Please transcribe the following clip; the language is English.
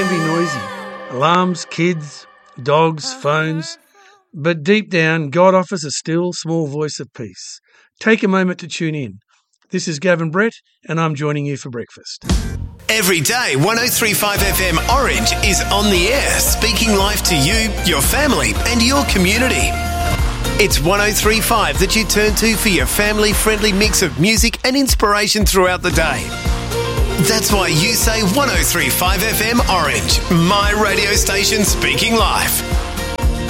can be noisy. Alarms, kids, dogs, phones. But deep down, God offers a still, small voice of peace. Take a moment to tune in. This is Gavin Brett, and I'm joining you for breakfast. Every day, 103.5 FM Orange is on the air, speaking life to you, your family, and your community. It's 103.5 that you turn to for your family-friendly mix of music and inspiration throughout the day. That's why you say 103.5 FM Orange, my radio station speaking life.